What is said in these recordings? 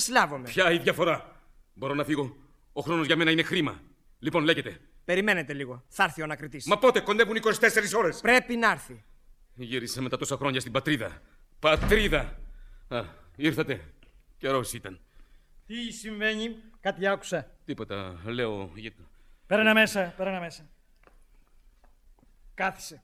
συλλάβομαι. Ποια η διαφορά? Μπορώ να φύγω. Ο χρόνος για μένα είναι χρήμα. Λοιπόν, λέγεται. Περιμένετε λίγο. Θα έρθει ο ανακριτής. Μα πότε? Κοντεύουν 24 ώρες. Πρέπει να έρθει. Γύρισε μετά τόσα χρόνια στην πατρίδα. Πατρίδα! Α, ήρθατε. Καιρός ήταν. Τι συμβαίνει? Κάτι άκουσα. Τίποτα, λέω. Πέρανα μέσα. Κάθισε.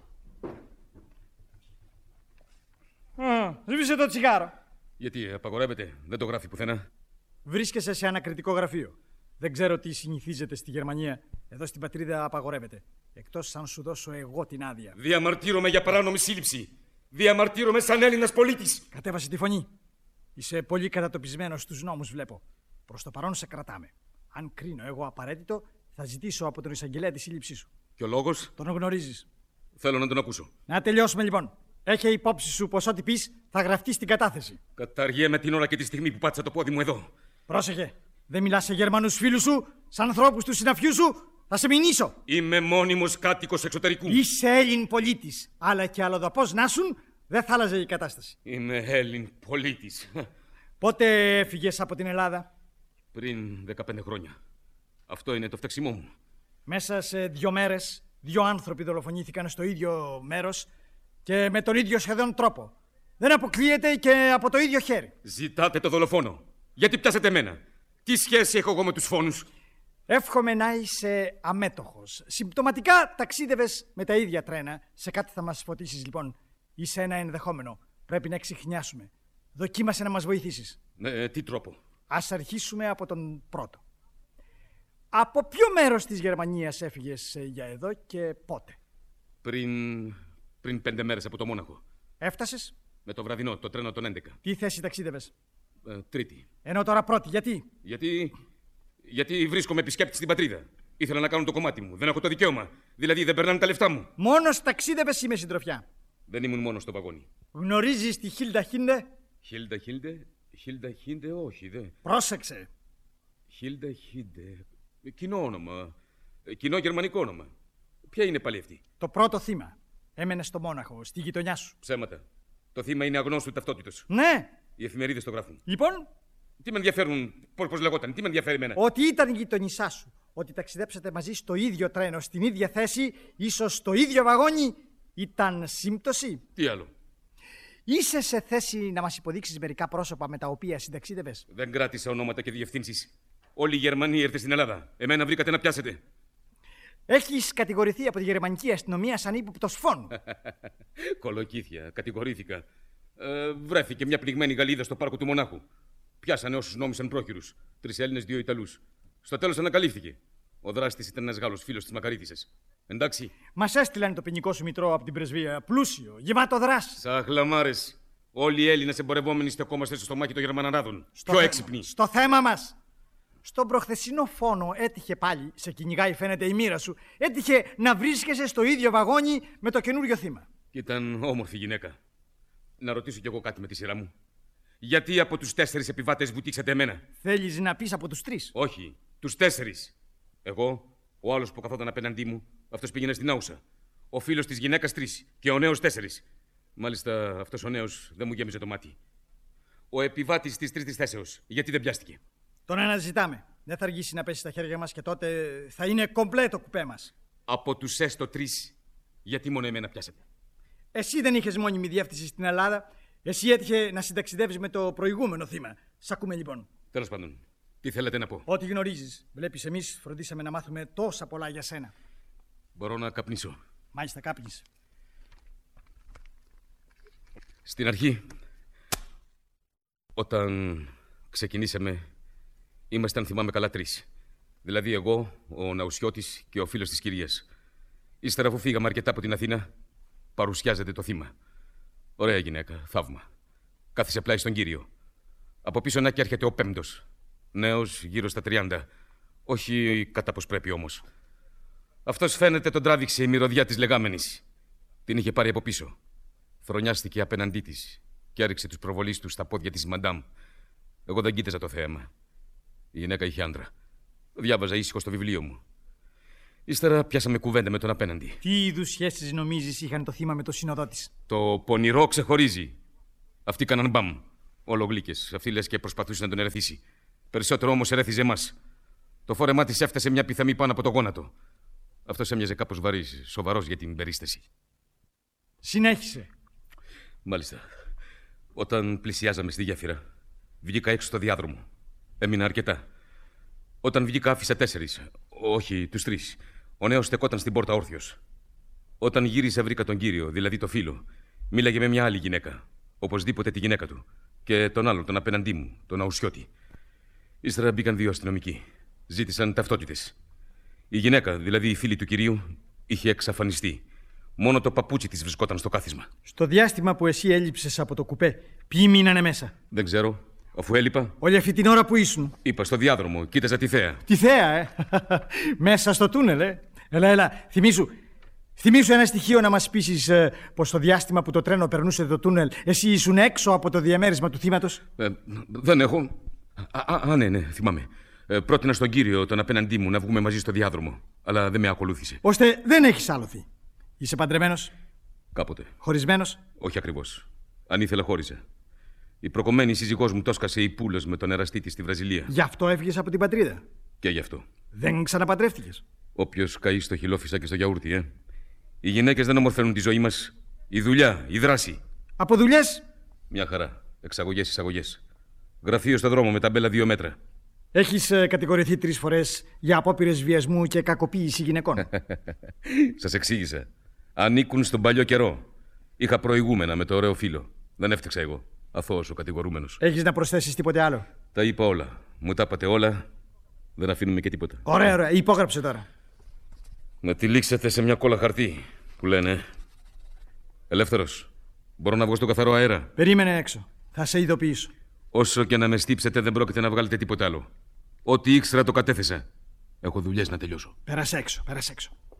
Σβήσε το τσιγάρο. Γιατί απαγορεύεται? Δεν το γράφει πουθενά. Βρίσκεσαι σε ανακριτικό γραφείο. Δεν ξέρω τι συνηθίζεται στη Γερμανία. Εδώ στην πατρίδα απαγορεύεται. Εκτός αν σου δώσω εγώ την άδεια. Διαμαρτύρομαι για παράνομη σύλληψη. Διαμαρτύρομαι σαν Έλληνας πολίτης. Κατέβασε τη φωνή. Είσαι πολύ κατατοπισμένος στους νόμους, βλέπω. Προς το παρόν σε κρατάμε. Αν κρίνω εγώ απαραίτητο, θα ζητήσω από τον εισαγγελέα τη σύλληψή σου. Και ο λόγος? Τον γνωρίζεις. Θέλω να τον ακούσω. Να τελειώσουμε λοιπόν. Έχει υπόψη σου πως ό,τι πεις θα γραφτεί στην κατάθεση. Καταργέμαι την ώρα και τη στιγμή που πάτησα το πόδι μου εδώ. Πρόσεχε. Δεν μιλάς σε Γερμανούς φίλους σου, σαν ανθρώπους του συναφιού σου. Θα σε μηνύσω. Είμαι μόνιμος κάτοικος εξωτερικού. Είσαι Έλλην πολίτης. Αλλά και αλλοδαπός να σουν, δεν θα άλλαζε η κατάσταση. Είμαι Έλλην πολίτης. Πότε έφυγες από την Ελλάδα? Πριν 15 χρόνια. Αυτό είναι το φταξιμό μου. Μέσα σε 2 μέρες, 2 άνθρωποι δολοφονήθηκαν στο ίδιο μέρος και με τον ίδιο σχεδόν τρόπο. Δεν αποκλείεται και από το ίδιο χέρι. Ζητάτε το δολοφόνο. Γιατί πιάσετε εμένα? Τι σχέση έχω εγώ με τους φόνους? Εύχομαι να είσαι αμέτωχος. Συμπτωματικά ταξίδευες με τα ίδια τρένα. Σε κάτι θα μας φωτίσεις λοιπόν. Είσαι ένα ενδεχόμενο. Πρέπει να ξεχνιάσουμε. Δοκίμασε να μας βοηθήσεις. Με τι τρόπο? Ας αρχίσουμε από τον πρώτο. Από ποιο μέρος της Γερμανίας έφυγες για εδώ και πότε? Πριν 5 μέρες από το Μόναχο. Έφτασες? Με το βραδινό, το τρένο των 11. Τι θέση ταξίδευες? Τρίτη. Ενώ τώρα πρώτη, γιατί? Γιατί βρίσκομαι επισκέπτη στην πατρίδα. Ήθελα να κάνω το κομμάτι μου. Δεν έχω το δικαίωμα. Δηλαδή δεν περνάνε τα λεφτά μου. Μόνος ταξίδευες ή με συντροφιά? Δεν ήμουν μόνος στο βαγόνι. Γνωρίζεις τη Χίλντα Χίντε? Χίλντα Χίντε, όχι, δε. Πρόσεξε. Χίλντα Χίντε. Κοινό όνομα. Κοινό γερμανικό όνομα. Ποια είναι πάλι αυτή? Το πρώτο θύμα. Έμενε στο Μόναχο, στη γειτονιά σου. Ψέματα. Το θύμα είναι αγνώστου ταυτότητος. Ναι. Οι εφημερίδες το γράφουν. Λοιπόν. Τι με ενδιαφέρουν, πώς λεγόταν, τι με ενδιαφέρει εμένα? Ότι ήταν η γειτονισά σου. Ότι ταξιδέψατε μαζί στο ίδιο τρένο, στην ίδια θέση, ίσως στο ίδιο βαγόνι, ήταν σύμπτωση. Τι άλλο? Είσαι σε θέση να μας υποδείξεις μερικά πρόσωπα με τα οποία συνταξίδευες? Δεν κράτησα ονόματα και διευθύνσεις. Όλοι οι Γερμανοί ήρθαν στην Ελλάδα. Εμένα βρήκατε να πιάσετε. Έχεις κατηγορηθεί από τη γερμανική αστυνομία σαν ύποπτος φόνου. Κολοκύθια, κατηγορήθηκα. Βρέθηκε μια πνιγμένη Γαλλίδα στο πάρκο του Μονάχου. Πιάσανε όσους νόμισαν πρόχειρους. 3 Έλληνες, 2 Ιταλούς. Στο τέλος ανακαλύφθηκε. Ο δράστης ήταν ένας Γάλλος φίλος της Μακαρίτισσας. Εντάξει. Μας έστειλαν το ποινικό σου μητρό από την πρεσβεία. Πλούσιο, γεμάτο δράση. Σαχλαμάρες. Όλοι οι Έλληνες εμπορευόμενοι στεκόμαστε στο στομάχι των Γερμαναράδων. Πιο έξυπνοι. Στο θέμα μας. Στον προχθεσινό φόνο έτυχε πάλι, σε κυνηγάει φαίνεται η μοίρα σου, έτυχε να βρίσκεσαι στο ίδιο βαγόνι με το καινούριο θύμα. Ήταν όμορφη γυναίκα. Να ρωτήσω κι εγώ κάτι με τη σειρά μου. Γιατί από τους 4 επιβάτες βουτήξατε εμένα? Θέλεις να πεις από τους 3? Όχι, τους 4. Εγώ, ο άλλος που καθόταν απέναντί μου, αυτός πήγαινε στην Άουσα. Ο φίλος της γυναίκας 3 και ο νέος 4. Μάλιστα αυτός ο νέος δεν μου γέμιζε το μάτι. Ο επιβάτης της 3ης θέσεως, γιατί δεν πιάστηκε? Τον αναζητάμε. Δεν θα αργήσει να πέσει στα χέρια μας και τότε θα είναι κομπλέ το κουπέ μας. Από τους έστω 3, γιατί μόνο εμένα πιάσατε? Εσύ δεν είχες μόνιμη διεύθυνση στην Ελλάδα. Εσύ έτυχε να συνταξιδεύεις με το προηγούμενο θύμα. Σ' ακούμε λοιπόν. Τέλος πάντων, τι θέλετε να πω? Ό,τι γνωρίζεις. Βλέπεις, εμείς φροντίσαμε να μάθουμε τόσα πολλά για σένα. Μπορώ να καπνίσω? Μάλιστα, κάπνισε. Στην αρχή, όταν ξεκινήσαμε, ήμασταν, θυμάμαι καλά, 3. Δηλαδή εγώ, ο Ναουσιώτης και ο φίλος της κυρίας. Ύστερα, αφού φύγαμε αρκετά από την Αθήνα, παρουσιάζεται το θύμα. Ωραία γυναίκα, θαύμα. Κάθισε πλάι στον κύριο. Από πίσω να και έρχεται ο 5ος. Νέος, γύρω στα 30. Όχι κατά πως πρέπει όμως. Αυτός φαίνεται τον τράβηξε η μυρωδιά της λεγάμενης. Την είχε πάρει από πίσω. Θρονιάστηκε απέναντί της και έριξε τους προβολείς του στα πόδια της μαντάμ. Εγώ δεν κοίταζα το θέαμα. Η γυναίκα είχε άντρα. Διάβαζα ήσυχο στο βιβλίο μου. Ύστερα πιάσαμε κουβέντα με τον απέναντι. Τι είδους σχέσεις νομίζεις είχαν το θύμα με το σύνοδό της? Το πονηρό ξεχωρίζει. Αυτοί κάναν μπαμ. Όλο γλύκες. Αυτή λες και προσπαθούσε να τον ερεθίσει. Περισσότερο όμως ερέθιζε εμάς. Το φόρεμά της έφτασε μια πιθαμή πάνω από το γόνατο. Αυτός έμοιαζε κάπως βαρύς, σοβαρός για την περίσταση. Συνέχισε. Μάλιστα. Όταν πλησιάζαμε στη γέφυρα, βγήκα έξω στο διάδρομο. Έμεινα αρκετά. Όταν βγήκα, άφησα 4. Όχι, τους 3. Ο νέος στεκόταν στην πόρτα όρθιος. Όταν γύρισα, βρήκα τον κύριο, δηλαδή το φίλο. Μίλαγε με μια άλλη γυναίκα. Οπωσδήποτε τη γυναίκα του. Και τον άλλον, τον απέναντί μου, τον Αουσιώτη. Ύστερα μπήκαν 2 αστυνομικοί. Ζήτησαν ταυτότητες. Η γυναίκα, δηλαδή η φίλη του κυρίου, είχε εξαφανιστεί. Μόνο το παπούτσι της βρισκόταν στο κάθισμα. Στο διάστημα που εσύ έλειψες από το κουπέ, ποιοι μείνανε μέσα? Δεν ξέρω. Αφού έλειπα. Όλη αυτή την ώρα που ήσουν. Είπα στο διάδρομο, κοίταζα τη θέα. Τη θέα, μέσα στο τούνελ, Έλα, θυμήσου ένα στοιχείο να μας πείσεις πως στο διάστημα που το τρένο περνούσε το τούνελ, εσύ ήσουν έξω από το διαμέρισμα του θύματος. Δεν έχω. Ναι, θυμάμαι. Πρότεινα στον κύριο, τον απέναντί μου, να βγούμε μαζί στο διάδρομο. Αλλά δεν με ακολούθησε. Ώστε δεν έχεις άλοθη. Είσαι παντρεμένος? Κάποτε. Χωρισμένος? Όχι ακριβώς. Αν ήθελα, χώριζα. Η προκομμένη σύζυγός μου το έσκασε η πούλος με τον εραστή της στη Βραζιλία. Γι' αυτό έφυγες από την πατρίδα? Και γι' αυτό. Δεν ξαναπαντρεύτηκες? Όποιος καεί στο χυλόφισσα και στο γιαούρτι, Οι γυναίκες δεν ομορφαίνουν τη ζωή μας. Η δουλειά, η δράση. Από δουλειές? Μια χαρά. Εξαγωγές, εισαγωγές. Γραφείο στο δρόμο με ταμπέλα 2 μέτρα. Έχεις κατηγορηθεί 3 φορές για απόπειρες βιασμού και κακοποίηση γυναικών. Σας εξήγησα. Ανήκουν στον παλιό καιρό. Είχα προηγούμενα με το ωραίο φίλο. Δεν έφτιαξα εγώ. Αθώος ο κατηγορούμενος. Έχεις να προσθέσεις τίποτε άλλο? Τα είπα όλα. Μου τα είπατε όλα. Δεν αφήνουμε και τίποτα. Ωραία. Υπόγραψε τώρα. Να τυλίξετε σε μια κόλλα χαρτί που λένε. Ελεύθερος. Μπορώ να βγω στον καθαρό αέρα? Περίμενε έξω. Θα σε ειδοποιήσω. Όσο και να με στύψετε, δεν πρόκειται να βγάλετε τίποτα άλλο. Ό,τι ήξερα το κατέθεσα. Έχω δουλειές να τελειώσω. Πέρασε έξω.